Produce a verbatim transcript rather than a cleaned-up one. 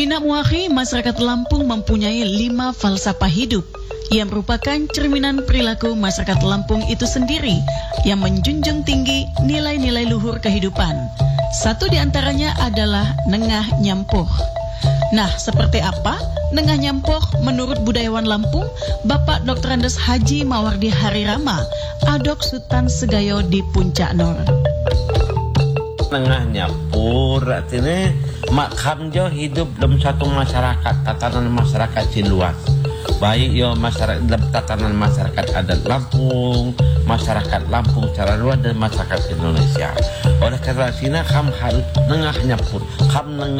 Mina Muahi, masyarakat Lampung mempunyai lima falsafah hidup yang merupakan cerminan perilaku masyarakat Lampung itu sendiri yang menjunjung tinggi nilai-nilai luhur kehidupan. Satu di antaranya adalah nengah nyampuh. Nah, seperti apa nengah nyampuh menurut budayawan Lampung? Bapak Doktor Andes Haji Mawardi Harirama, Adok Sultan Segayo di Puncak Nur. Nengah nyapur artinya makam jo hidup dalam satu masyarakat, tatanan masyarakat si luas. Baik yo masyarakat dalam tatanan masyarakat adat Lampung, masyarakat Lampung secara luas dan masyarakat Indonesia. Oleh karena itu kam harus nengah nyapur, kam nengah